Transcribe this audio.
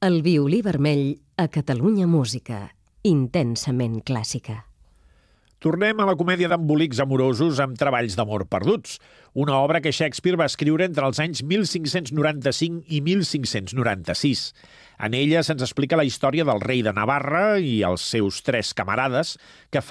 El violí vermell a Catalunya Música. Intensament clàssica. Tornem a la comèdia d'embolics amorosos amb treballs d'amor perduts, una obra que Shakespeare va escriure entre els anys 1595 i 1596. En ella se'ns explica la història del rei de Navarra i els seus 3 camarades que